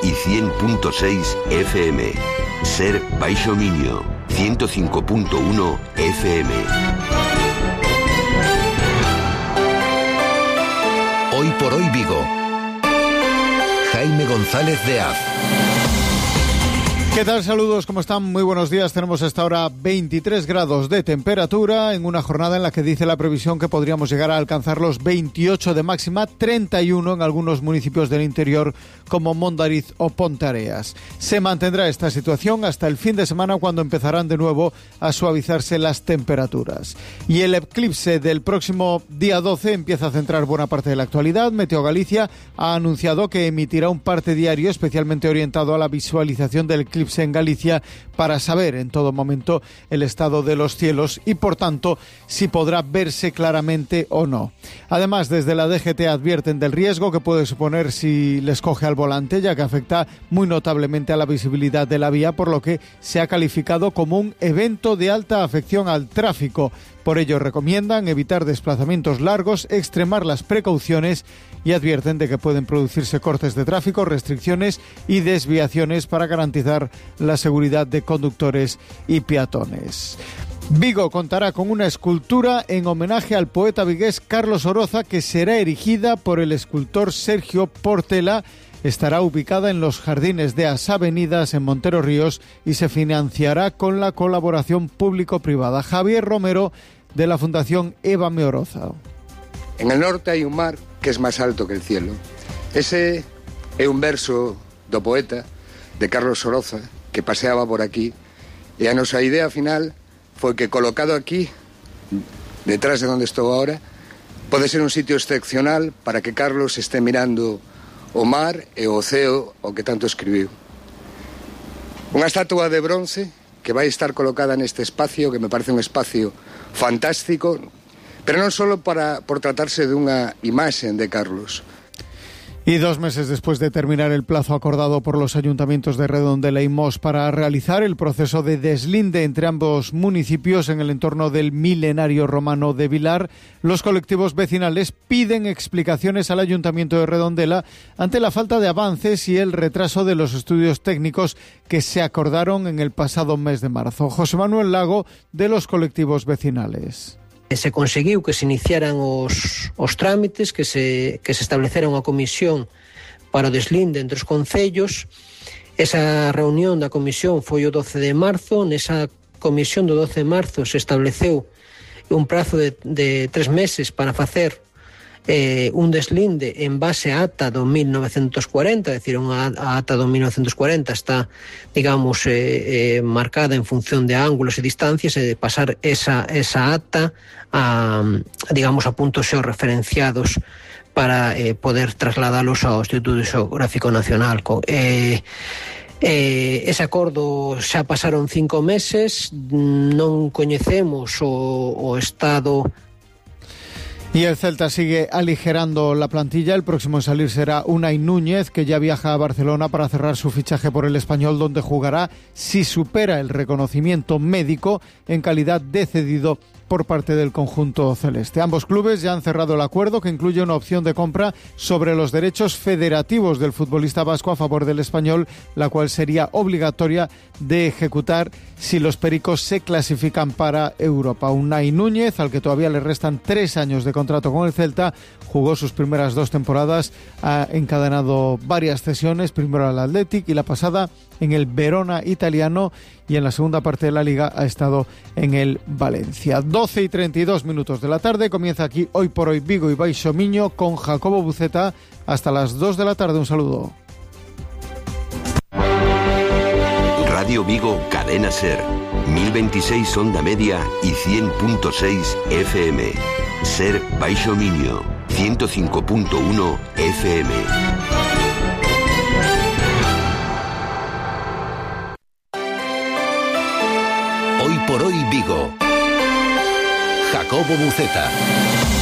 y 100.6 FM. Ser Baixo Miño, 105.1 FM. Hoy por hoy Vigo. Jaime González de Az. ¿Qué tal? Saludos, ¿cómo están? Muy buenos días. Tenemos hasta ahora 23 grados de temperatura en una jornada en la que dice la previsión que podríamos llegar a alcanzar los 28 de máxima, 31 en algunos municipios del interior como Mondariz o Ponteareas. Se mantendrá esta situación hasta el fin de semana, cuando empezarán de nuevo a suavizarse las temperaturas. Y el eclipse del próximo día 12 empieza a centrar buena parte de la actualidad. Meteo Galicia ha anunciado que emitirá un parte diario especialmente orientado a la visualización del eclipse en Galicia, para saber en todo momento el estado de los cielos y, por tanto, si podrá verse claramente o no. Además, desde la DGT advierten del riesgo que puede suponer si les coge al volante, ya que afecta muy notablemente a la visibilidad de la vía, por lo que se ha calificado como un evento de alta afección al tráfico. Por ello, recomiendan evitar desplazamientos largos, extremar las precauciones y advierten de que pueden producirse cortes de tráfico, restricciones y desviaciones para garantizar la seguridad de conductores y peatones. Vigo contará con una escultura en homenaje al poeta vigués Carlos Oroza, que será erigida por el escultor Sergio Portela. Estará ubicada en los jardines de As Avenidas, en Montero Ríos, y se financiará con la colaboración público-privada. Javier Romero, de la Fundación Évame Oroza. En el norte hai un mar que es máis alto que el cielo. Ese é un verso do poeta de Carlos Oroza, que paseaba por aquí, e a nosa idea final foi que, colocado aquí, detrás de onde estou agora, pode ser un sitio excepcional para que Carlos este mirando o mar e o oceo o que tanto escribiu. Unha estatua de bronce que vai estar colocada neste espacio, que me parece un espacio fantástico, pero non só por tratarse dunha imaxen de Carlos. Y 2 meses después de terminar el plazo acordado por los ayuntamientos de Redondela y Mos para realizar el proceso de deslinde entre ambos municipios en el entorno del milenario romano de Vilar, los colectivos vecinales piden explicaciones al Ayuntamiento de Redondela ante la falta de avances y el retraso de los estudios técnicos que se acordaron en el pasado mes de marzo. José Manuel Lago, de los colectivos vecinales. Se conseguiu que se iniciaran os trámites, que se establecera unha comisión para o deslinde entre os concellos. Esa reunión da comisión foi o 12 de marzo. Nesa comisión do 12 de marzo se estableceu un prazo de 3 meses para facer un deslinde en base á ata do 1940, é dicir, a ata do 1940 está, digamos, marcada en función de ángulos e distancias, e de pasar esa ata a, digamos, a puntos xeorreferenciados para poder trasladalos ao Instituto Xeográfico Nacional. Ese acordo xa pasaron 5 meses, non coñecemos o estado. Y el Celta sigue aligerando la plantilla. El próximo en salir será Unai Núñez, que ya viaja a Barcelona para cerrar su fichaje por el Español, donde jugará si supera el reconocimiento médico en calidad de cedido por parte del conjunto celeste. Ambos clubes ya han cerrado el acuerdo, que incluye una opción de compra sobre los derechos federativos del futbolista vasco a favor del Español, la cual sería obligatoria de ejecutar si los pericos se clasifican para Europa. Unai Núñez, al que todavía le restan 3 años de contrato con el Celta, jugó sus primeras 2 temporadas, ha encadenado varias cesiones, primero al Athletic y la pasada en el Verona italiano, y en la segunda parte de la Liga ha estado en el Valencia. 12:32 de la tarde, comienza aquí Hoy por Hoy Vigo y Baixo Miño con Jacobo Buceta hasta las 2 de la tarde. Un saludo. Radio Vigo, Cadena Ser, 1026 onda media y 100.6 FM. Ser Baixo Miño, 105.1 FM. Hoy por Hoy Vigo. Jacobo Buceta.